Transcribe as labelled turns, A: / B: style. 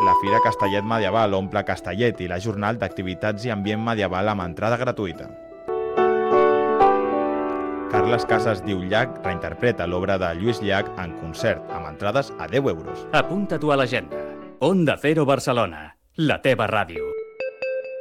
A: la Fira Castellet Medieval, Omple Castellet i la Jornal d'Activitats i Ambient Medieval amb entrada gratuïta. Carles Casas Diu Llach reinterpreta l'obra de Lluís Llach en concert, amb entrades a 10 euros.
B: Apunta-t'ho a l'agenda. Onda Cero Barcelona, la teva ràdio.